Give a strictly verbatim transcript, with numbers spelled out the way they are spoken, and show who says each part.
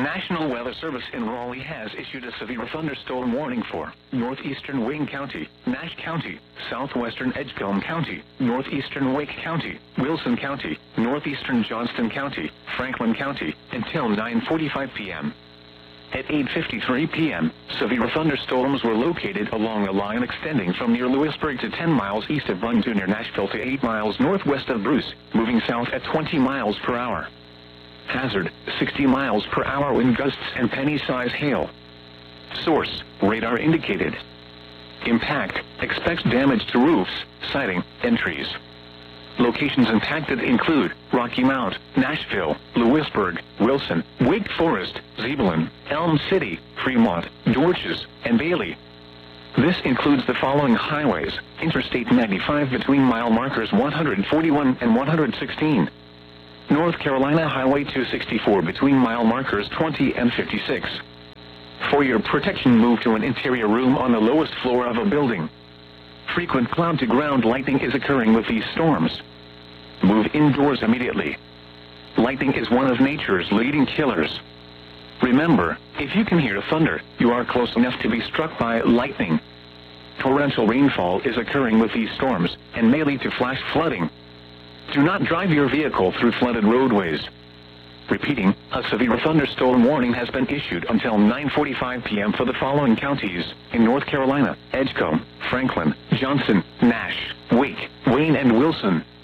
Speaker 1: National Weather Service in Raleigh has issued a severe thunderstorm warning for northeastern Wayne County, Nash County, southwestern Edgecombe County, northeastern Wake County, Wilson County, northeastern Johnston County, Franklin County, until nine forty-five p m At eight fifty-three p m, severe thunderstorms were located along a line extending from near Lewisburg to ten miles east of Run to near Nashville to eight miles northwest of Bruce, moving south at twenty miles per hour. Hazard, sixty miles per hour wind gusts and penny-size hail. Source, radar indicated. Impact, expects damage to roofs, siding, and trees. Locations impacted include Rocky Mount, Nashville, Lewisburg, Wilson, Wake Forest, Zebulon, Elm City, Fremont, Dorches, and Bailey. This includes the following highways: Interstate ninety-five between mile markers one hundred forty-one and one hundred sixteen. North Carolina Highway two sixty-four between mile markers twenty and fifty-six. For your protection, move to an interior room on the lowest floor of a building. Frequent cloud-to-ground lightning is occurring with these storms. Move indoors immediately. Lightning is one of nature's leading killers. Remember, if you can hear thunder, you are close enough to be struck by lightning. Torrential rainfall is occurring with these storms and may lead to flash flooding. Do not drive your vehicle through flooded roadways. Repeating, a severe thunderstorm warning has been issued until nine forty-five p m for the following counties in North Carolina: Edgecombe, Franklin, Johnson, Nash, Wake, Wayne, and Wilson.